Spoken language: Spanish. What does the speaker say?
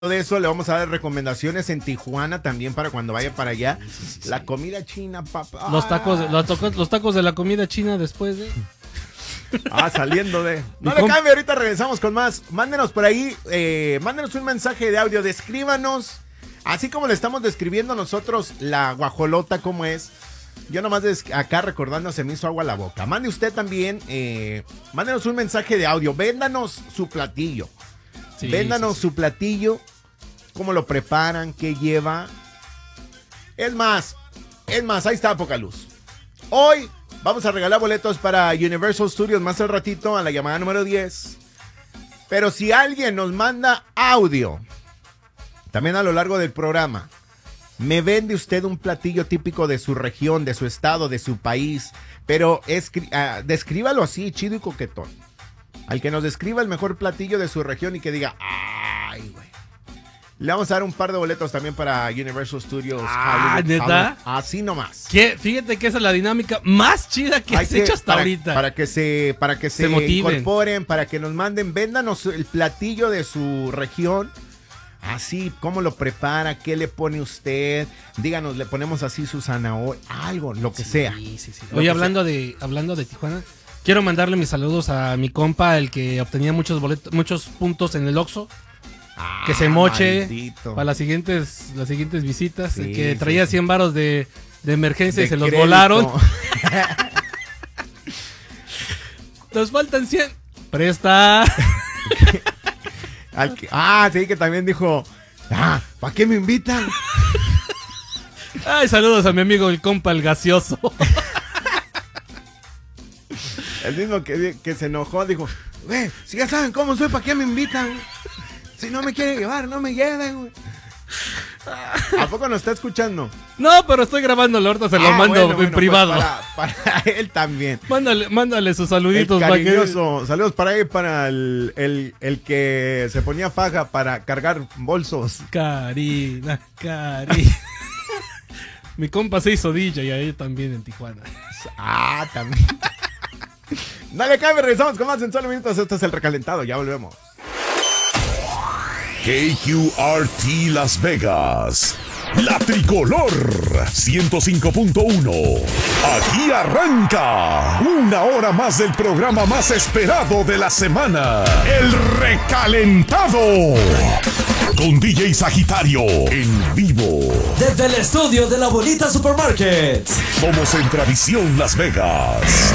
de eso, le vamos a dar recomendaciones en Tijuana también para cuando vaya para allá. Sí. La comida china, papá. Los tacos de la comida china después de... Saliendo de... No le cambie, ahorita regresamos con más. Mándenos por ahí, mándenos un mensaje de audio, descríbanos, así como le estamos describiendo nosotros la guajolota, cómo es. Yo nomás acá recordando se me hizo agua a la boca. Mande usted también, mándenos un mensaje de audio, véndanos su platillo. Sí, véndanos su platillo, cómo lo preparan, qué lleva. Es más, ahí está poca luz. Hoy vamos a regalar boletos para Universal Studios más al ratito a la llamada número 10. Pero si alguien nos manda audio, también a lo largo del programa, me vende usted un platillo típico de su región, de su estado, de su país, pero descríbalo así, chido y coquetón. Al que nos describa el mejor platillo de su región y que diga, ay, güey. Le vamos a dar un par de boletos también para Universal Studios. ¿Neta? Así nomás. Fíjate que esa es la dinámica más chida que has hecho hasta ahorita. Para que se incorporen, para que nos manden, véndanos el platillo de su región. Así, cómo lo prepara, qué le pone usted. Díganos, le ponemos así su zanahoria, algo, lo que sea. Sí. Oye, hablando de Tijuana, quiero mandarle mis saludos a mi compa, el que obtenía muchos puntos en el Oxxo. Que se moche maldito. Para las siguientes visitas. Sí, que traía 100 varos de emergencia y se los volaron. Nos faltan 100. Presta. Sí, que también dijo, ¿para qué me invitan? Ay, saludos a mi amigo el compa, el gaseoso. El mismo que se enojó, dijo, si ya saben cómo soy, ¿para qué me invitan? Si no me quieren llevar, no me lleven, güey. ¿A poco nos está escuchando? No, pero estoy grabándolo, ahorita se lo mando en privado. Pues para él también. Mándale sus saluditos. Cariñoso. Saludos para él, para el que se ponía faja para cargar bolsos. Karina. Mi compa se hizo DJ y ahí también en Tijuana. También. Dale, cambio, regresamos con más en solo minutos. Esto es El Recalentado, ya volvemos. KQRT Las Vegas, la tricolor 105.1. Aquí arranca una hora más del programa más esperado de la semana, El Recalentado, con DJ Sagitario en vivo. Desde el estudio de la Bonita Supermarket. Somos en Tradición Las Vegas.